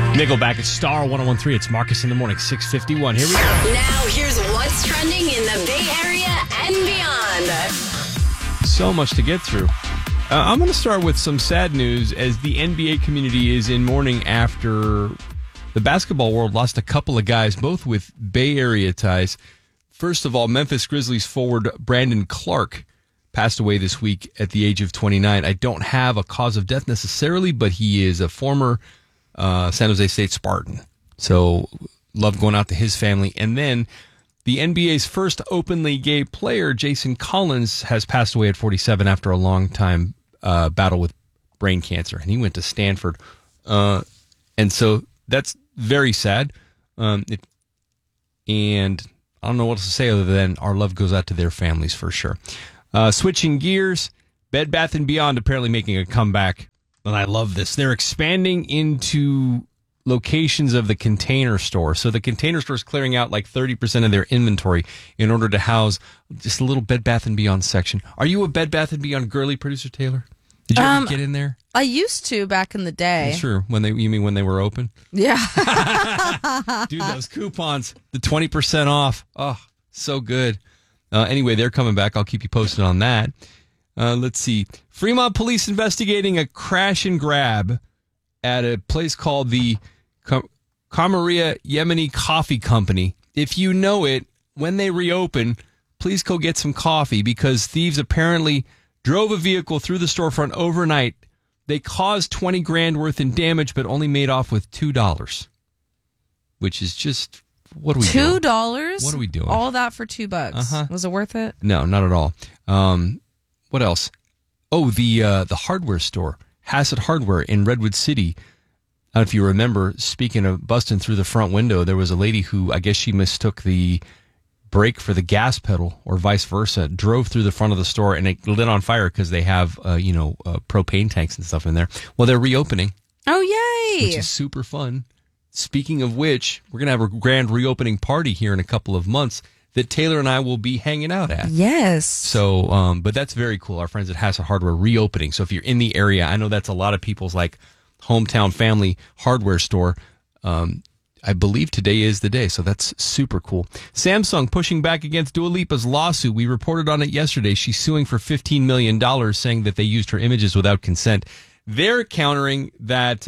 Nickelback at Star 101.3. It's Marcus in the Morning, 6:51. Here we go. Now, here's what's trending in the Bay Area and beyond. So much to get through. I'm going to start with some sad news as the NBA community is in mourning after the basketball world lost a couple of guys, both with Bay Area ties. First of all, Memphis Grizzlies forward Brandon Clark passed away this week at the age of 29. I don't have a cause of death necessarily, but he is a former San Jose State Spartan. So love going out to his family. And then the NBA's first openly gay player, Jason Collins, has passed away at 47 after a long time battle with brain cancer. And he went to Stanford. And so that's very sad. And I don't know what else to say other than our love goes out to their families for sure. Switching gears, Bed Bath & Beyond apparently making a comeback. And I love this. They're expanding into locations of the Container Store. So the Container Store is clearing out like 30% of their inventory in order to house just a little Bed Bath & Beyond section. Are you a Bed Bath & Beyond girly, Producer Taylor? Did you ever get in there? I used to back in the day. Sure. You mean when they were open? Yeah. Dude, those coupons, the 20% off. Oh, so good. Anyway, they're coming back. I'll keep you posted on that. Let's see. Fremont police investigating a crash and grab at a place called the Kamaria Yemeni Coffee Company. If you know it, when they reopen, please go get some coffee because thieves apparently drove a vehicle through the storefront overnight. They caused $20,000 worth in damage, but only made off with $2, which is just, what are we doing? $2? What are we doing? All that for $2. Uh-huh. Was it worth it? No, not at all. What else? Oh, the hardware store, Hassett Hardware in Redwood City. I don't know if you remember, speaking of busting through the front window, there was a lady who, I guess she mistook the brake for the gas pedal or vice versa, drove through the front of the store and it lit on fire because they have, propane tanks and stuff in there. Well, they're reopening. Oh, yay. Which is super fun. Speaking of which, we're going to have a grand reopening party here in a couple of months that Taylor and I will be hanging out at. Yes. So, but that's very cool. Our friends at Hassett Hardware reopening. So if you're in the area, I know that's a lot of people's like hometown family hardware store. I believe today is the day. So that's super cool. Samsung pushing back against Dua Lipa's lawsuit. We reported on it yesterday. She's suing for $15 million, saying that they used her images without consent. They're countering that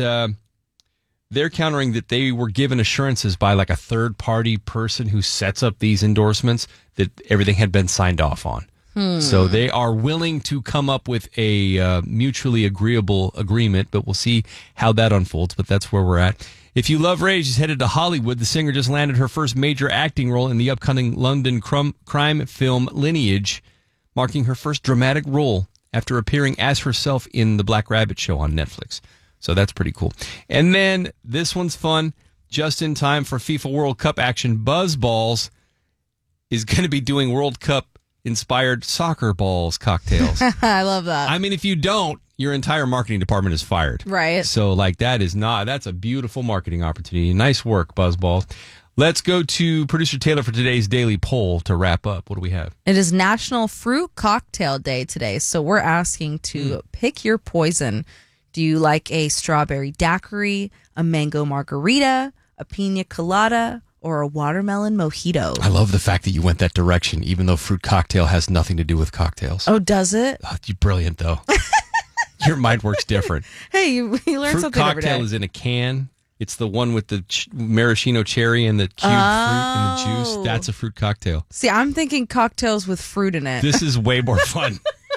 they were given assurances by like a third party person who sets up these endorsements that everything had been signed off on. So they are willing to come up with a mutually agreeable agreement, but we'll see how that unfolds. But that's where we're at. If you love Ray, she's headed to Hollywood. The singer just landed her first major acting role in the upcoming London crime film Lineage, marking her first dramatic role after appearing as herself in The Black Rabbit Show on Netflix. So that's pretty cool. And then this one's fun. Just in time for FIFA World Cup action, BuzzBalls is going to be doing World Cup inspired soccer balls cocktails. I love that. I mean, if you don't, your entire marketing department is fired. Right. So like that's a beautiful marketing opportunity. Nice work, BuzzBalls. Let's go to Producer Taylor for today's daily poll to wrap up. What do we have? It is National Fruit Cocktail Day today. So we're asking to pick your poison. Do you like a strawberry daiquiri, a mango margarita, a pina colada, or a watermelon mojito? I love the fact that you went that direction, even though fruit cocktail has nothing to do with cocktails. Oh, does it? Oh, you're brilliant, though. Your mind works different. Hey, you learn something every day. Fruit cocktail is in a can. It's the one with the maraschino cherry and the cubed fruit and the juice. That's a fruit cocktail. See, I'm thinking cocktails with fruit in it. This is way more fun.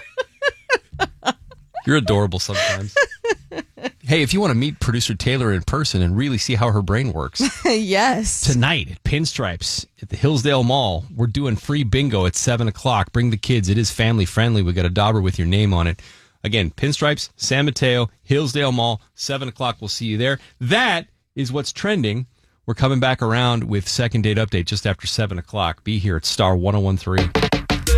You're adorable sometimes. Hey, if you want to meet Producer Taylor in person and really see how her brain works. Yes. Tonight at Pinstripes at the Hillsdale Mall, we're doing free bingo at 7 o'clock. Bring the kids. It is family friendly. We got a dauber with your name on it. Again, Pinstripes, San Mateo, Hillsdale Mall, 7 o'clock. We'll see you there. That is what's trending. We're coming back around with Second Date Update just after 7 o'clock. Be here at Star 101.3.